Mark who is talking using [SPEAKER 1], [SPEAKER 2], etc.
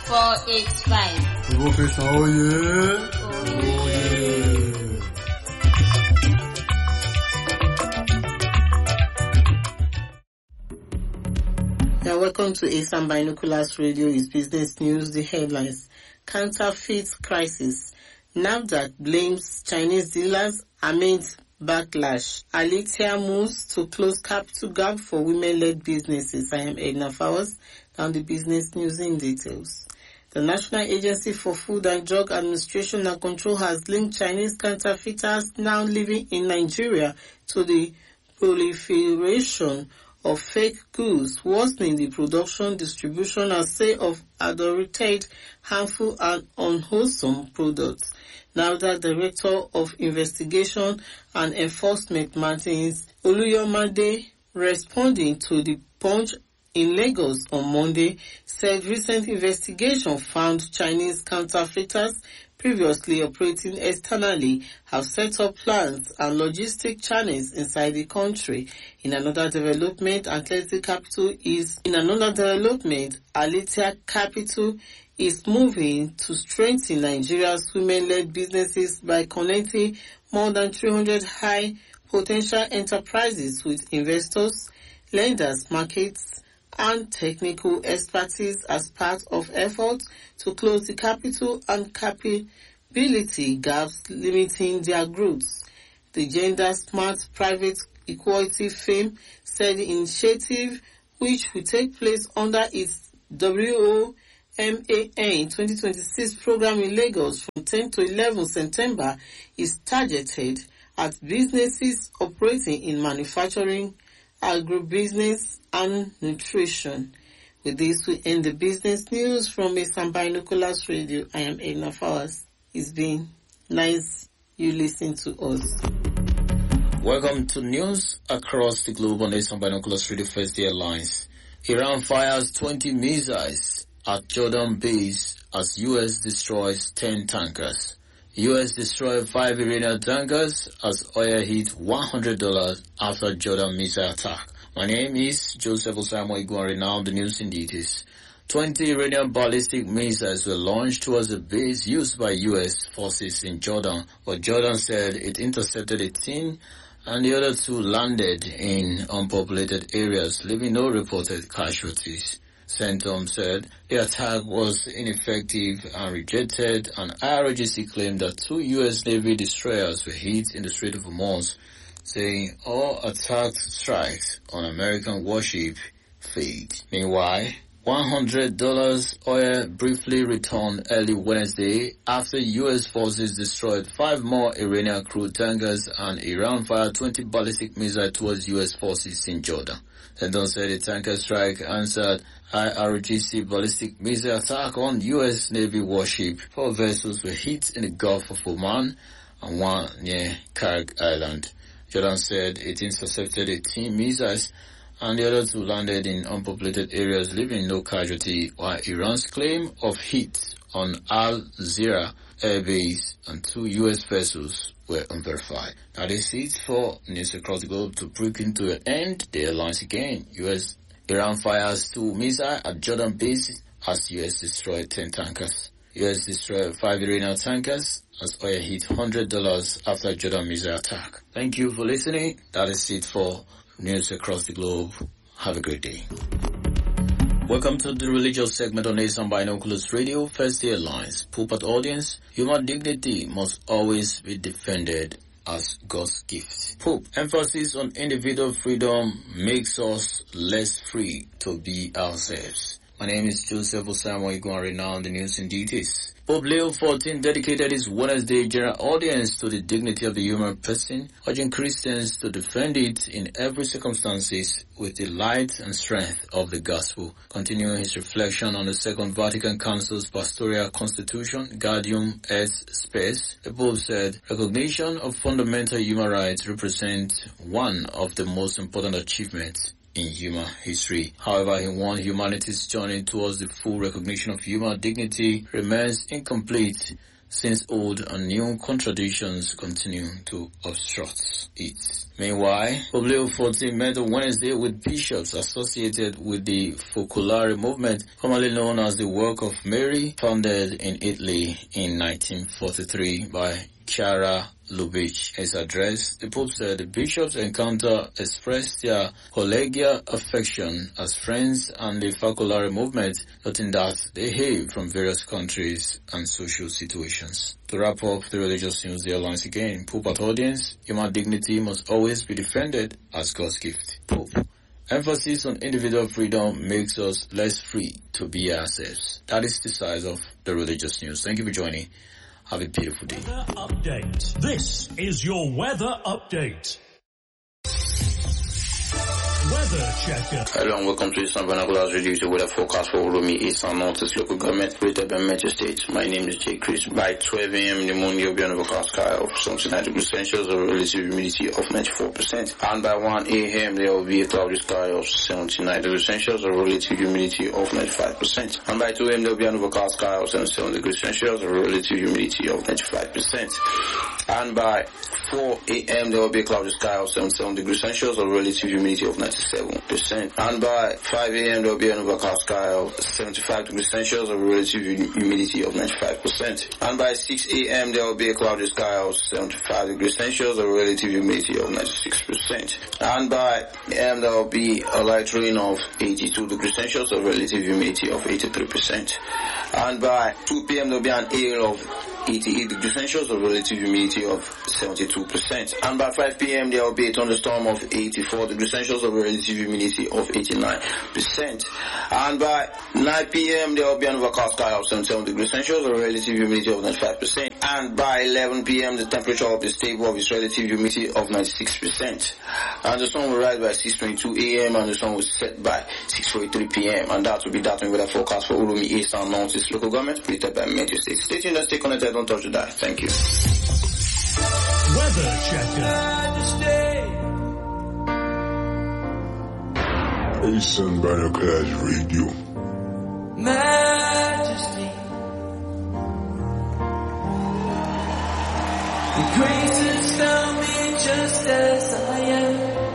[SPEAKER 1] 485.
[SPEAKER 2] Professor Oye.
[SPEAKER 3] Now, welcome to ASAM Binoculars Radio. Is business news. The headlines: counterfeit crisis. NAFDAC blames Chinese dealers amid backlash. Alicia moves to close capital gap for women-led businesses. I am Edna Fowers. Now the business news in details. The National Agency for Food and Drug Administration and Control has linked Chinese counterfeiters now living in Nigeria to the proliferation of fake goods, worsening the production, distribution, and sale of adulterated, harmful, and unwholesome products. Now that Director of Investigation and Enforcement Martins Oluyomade, responding to the Punch in Lagos on Monday, said recent investigation found Chinese counterfeiters previously operating externally have set up plans and logistic channels inside the country. In another development, Alicia Capital is moving to strengthen Nigeria's women-led businesses by connecting more than 300 high potential enterprises with investors, lenders, markets, and technical expertise as part of efforts to close the capital and capability gaps limiting their growth. The Gender Smart Private Equality Firm said the initiative, which will take place under its WOMAN 2026 program in Lagos from 10 to 11 September, is targeted at businesses operating in manufacturing, agribusiness, and nutrition. With this, we end the business news from ASAM Binoculars Radio. I am Edna Fowers. It's been nice you listen to us.
[SPEAKER 4] Welcome to news across the globe on ASAM Binoculars Radio First Airlines. Iran fires 20 missiles at Jordan base as U.S. destroys 10 tankers. U.S. destroyed 5 Iranian tankers as oil hit $100 after Jordan missile attack. My name is Joseph Osamo Iguari. Now the news in details. 20 Iranian ballistic missiles were launched towards the base used by U.S. forces in Jordan, but Jordan said it intercepted 18 and the other 2 landed in unpopulated areas, leaving no reported casualties. CENTCOM said the attack was ineffective and rejected, and IRGC claimed that 2 U.S. Navy destroyers were hit in the Strait of Hormuz, saying all attack strikes on American warship failed. Meanwhile, $100 oil briefly returned early Wednesday after U.S. forces destroyed 5 more Iranian crude tankers and Iran fired 20 ballistic missiles towards U.S. forces in Jordan. CENTCOM said the tanker strike answered IRGC ballistic missile attack on U.S. Navy warship. 4 vessels were hit in the Gulf of Oman and 1 near Karg Island. Jordan said it intercepted 18 missiles and the other 2 landed in unpopulated areas, leaving no casualty, while Iran's claim of hits on Al Zira air base and 2 U.S. vessels were unverified. Now this is for news across the globe to break into an end. The headlines again. Iran fires 2 missiles at Jordan base as U.S. destroyed 10 tankers. U.S. destroyed 5 Iranian tankers as oil hit $100 after Jordan missile attack. Thank you for listening. That is it for news across the globe. Have a great day. Welcome to the religious segment on ASAM Binoculars Radio, First Airlines. Pulpit audience, human dignity must always be defended as God's gift. Pope, emphasis on individual freedom makes us less free to be ourselves. My name is Joseph Osamo Iguari. Now the news in details. Pope Leo XIV dedicated his Wednesday general audience to the dignity of the human person, urging Christians to defend it in every circumstances with the light and strength of the gospel. Continuing his reflection on the Second Vatican Council's pastoral constitution, Gaudium et Spes, the Pope said, recognition of fundamental human rights represents one of the most important achievements in human history. However, he warned humanity's journey towards the full recognition of human dignity remains incomplete, since old and new contradictions continue to obstruct it. Meanwhile, Oblio 14 met on Wednesday with bishops associated with the Focolare movement, commonly known as the Work of Mary, founded in Italy in 1943 by Chiara Lubich. In his address, the Pope said the bishops' encounter expressed their collegial affection as friends and the Focolare movement, noting that they hail from various countries and social situations. To wrap up the religious news, the airlines again. Pope at audience, human dignity must always be defended as God's gift. Pope. Emphasis on individual freedom makes us less free to be ourselves. That is the size of the religious news. Thank you for joining. Have a beautiful day.
[SPEAKER 1] Weather update. This is your weather update. Weather checker.
[SPEAKER 5] Hello and welcome to Eastern Vernacular's Radio to weather forecast for Uromi, East and Northeast local government rated by Metro States. My name is Jay Chris. By 12 a.m. in the morning, you'll be on overcast sky of 79 degrees Celsius or relative humidity of 94%. And by 1 a.m. there will be a cloudy sky of 79 degrees Celsius or relative humidity of 95%. And by 2 a.m. there will be an overcast sky of 77 degrees Celsius or relative humidity of 95%. And by 4 a.m. there will be a cloudy sky of 77 degrees Celsius or relative humidity of 97%. And by 5 a.m. there will be an overcast sky of 75 degrees Celsius or relative humidity of 95%. And by 6 a.m. there will be a cloudy sky of 75 degrees Celsius or relative humidity of 96%. And by a.m. there will be a light rain of 82 degrees Celsius or relative humidity of 83%. And by 2 p.m. there will be an hail of 88 degrees Celsius or relative humidity of 72%. And by 5 p.m. there will be a thunderstorm of 84 degrees Celsius or relative humidity of 89%. And by 9 p.m. there will be an overcast sky of 77 degrees Celsius or relative humidity of 95%. And by 11 p.m. the temperature will be stable of its relative humidity of 96%. And the sun will rise by 6:22 a.m. and the sun will set by 6:43 p.m. And that will be that weather forecast for Uromi, East and Northeast local government rated by Metro States. Stay tuned and stay connected. Don't touch the dial. Thank you.
[SPEAKER 1] Weather checker.
[SPEAKER 2] Eastern Binoculars Radio.
[SPEAKER 6] Majesty, the graces found me just as I am.